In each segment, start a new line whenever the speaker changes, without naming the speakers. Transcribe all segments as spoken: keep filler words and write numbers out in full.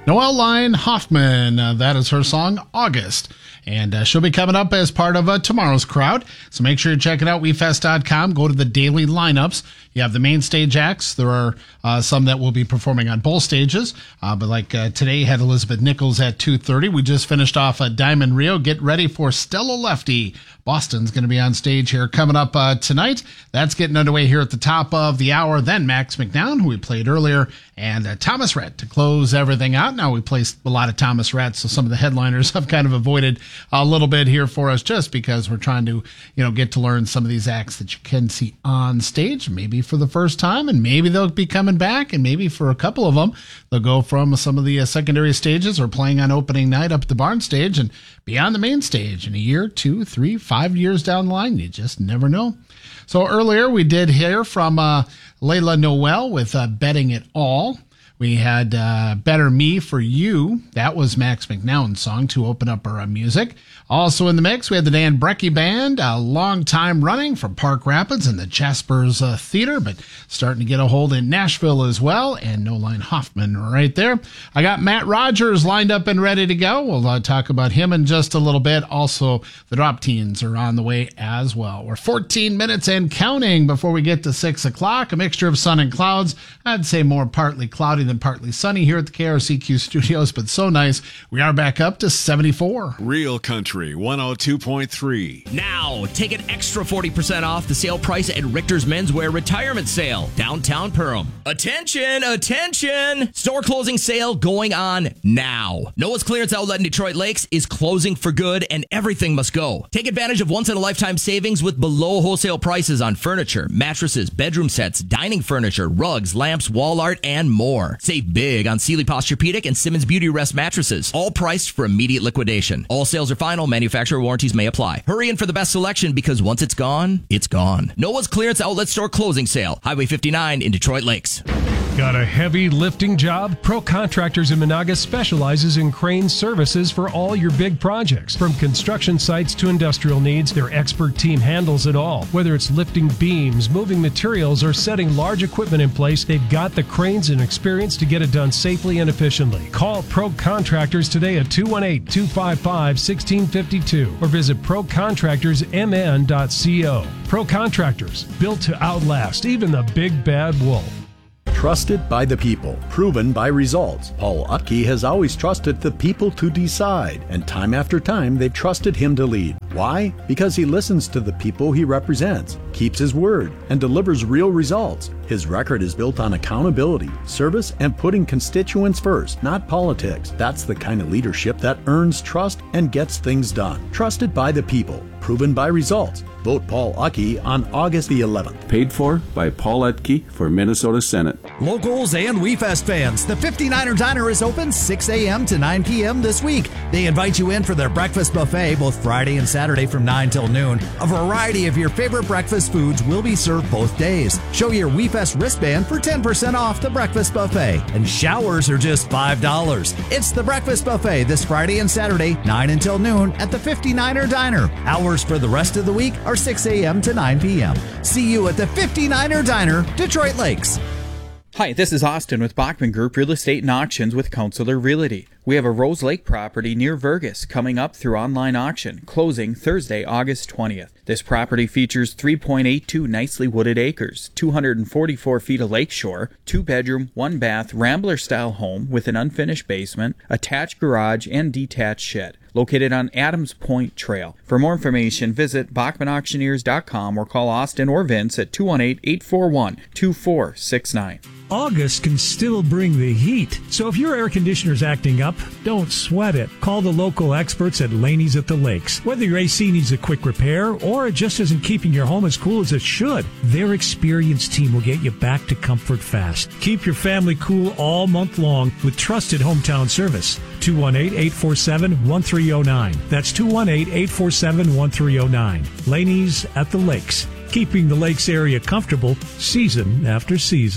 Noelle Hoffman, uh, that is her song, August. And uh, she'll be coming up as part of uh, tomorrow's crowd. So make sure you check it out, we fest dot com. Go to the daily lineups. You have the main stage acts. There are uh, some that will be performing on both stages. Uh, but like uh, today, you had Elizabeth Nichols at two thirty. We just finished off uh, Diamond Rio. Get ready for Stella Lefty. Boston's going to be on stage here coming up uh, tonight. That's getting underway here at the top of the hour. Then Max McNown, who we played earlier, and uh, Thomas Rhett to close everything out. Now we placed a lot of Thomas Rhett, so some of the headliners have kind of avoided a little bit here for us just because we're trying to, you know, get to learn some of these acts that you can see on stage, maybe for the first time, and maybe they'll be coming back, and maybe for a couple of them, they'll go from some of the uh, secondary stages or playing on opening night up at the barn stage and be on the main stage in a year, two, three, five years down the line. You just never know. So earlier we did hear from uh, Layla Noel with uh, Betting It All. We had uh, Better Me for You. That was Max McNown's song to open up our uh, music. Also in the mix, we had the Dan Brecky Band, a long time running from Park Rapids and the Jaspers uh, Theater, but starting to get a hold in Nashville as well, and Noelle Hoffman right there. I got Matt Rogers lined up and ready to go. We'll uh, talk about him in just a little bit. Also, the Drop Teens are on the way as well. We're fourteen minutes and counting before we get to six o'clock. A mixture of sun and clouds. I'd say more partly cloudy than partly sunny here at the K R C Q studios, but so nice. We are back up to seventy-four.
Real Country one oh two point three.
Now, take an extra forty percent off the sale price at Richter's Menswear Retirement Sale, downtown Perham. Attention, attention! Store closing sale going on now. Noah's Clearance Outlet in Detroit Lakes is closing for good, and everything must go. Take advantage of once-in-a-lifetime savings with below wholesale prices on furniture, mattresses, bedroom sets, dining furniture, rugs, lamps, wall art, and more. Save big on Sealy Posturepedic and Simmons Beauty Rest mattresses, all priced for immediate liquidation. All sales are final. Manufacturer warranties may apply. Hurry in for the best selection because once it's gone, it's gone. Noah's Clearance Outlet Store closing sale. Highway fifty-nine in Detroit Lakes.
Got a heavy lifting job? Pro Contractors in Monaga specializes in crane services for all your big projects. From construction sites to industrial needs, their expert team handles it all. Whether it's lifting beams, moving materials, or setting large equipment in place, they've got the cranes and experience to get it done safely and efficiently. Call Pro Contractors today at two one eight, two five five, one six five two or visit pro contractors m n dot co. Pro Contractors, built to outlast even the big bad wolf.
Trusted by the people, proven by results. Paul Utke has always trusted the people to decide, and time after time they've trusted him to lead. Why? Because he listens to the people he represents, keeps his word, and delivers real results. His record is built on accountability, service, and putting constituents first, not politics. That's the kind of leadership that earns trust and gets things done. Trusted by the people, proven by results. Vote Paul Utke on August the eleventh.
Paid for by Paul Utke for Minnesota Senate.
Locals and WeFest fans, the fifty-niner Diner is open six a.m. to nine p.m. this week. They invite you in for their breakfast buffet both Friday and Saturday from nine till noon. A variety of your favorite breakfast foods will be served both days. Show your WeFest wristband for ten percent off the breakfast buffet. And showers are just five dollars. It's the breakfast buffet this Friday and Saturday, nine until noon at the fifty-niner Diner. Hours for the rest of the week are six a.m. to nine p.m. See you at the fifty-niner Diner, Detroit Lakes.
Hi, this is Austin with Bachman Group Real Estate and Auctions with Counselor Realty. We have a Rose Lake property near Vergas coming up through online auction, closing Thursday, August twentieth. This property features three point eight two nicely wooded acres, two hundred forty-four feet of lakeshore, two-bedroom, one-bath, Rambler-style home with an unfinished basement, attached garage, and detached shed. Located on Adams Point Trail. For more information, visit Bachman Auctioneers dot com or call Austin or Vince at two one eight, eight four one, two four six nine.
August can still bring the heat, so if your air conditioner's acting up, don't sweat it. Call the local experts at Laney's at the Lakes. Whether your A C needs a quick repair or it just isn't keeping your home as cool as it should, their experienced team will get you back to comfort fast. Keep your family cool all month long with trusted hometown service. two one eight, eight four seven, one three zero nine. That's two one eight, eight four seven, one three zero nine. Laney's at the Lakes, keeping the Lakes area comfortable season after season.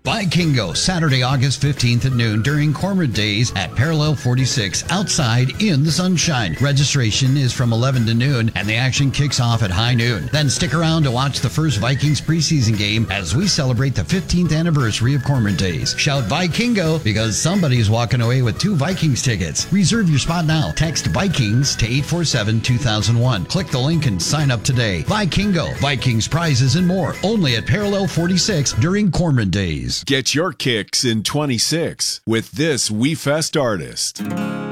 Vikingo, Saturday, August fifteenth at noon during Cormorant Days at Parallel forty-six, outside in the sunshine. Registration is from eleven to noon, and the action kicks off at high noon. Then stick around to watch the first Vikings preseason game as we celebrate the fifteenth anniversary of Cormorant Days. Shout Vikingo because somebody's walking away with two Vikings tickets. Reserve your spot now. Text Vikings to eight four seven, two thousand one. Click the link and sign up today. Vikingo, Vikings prizes and more, only at Parallel forty-six during Cormorant Days.
Get your kicks in twenty-six with this WeFest artist.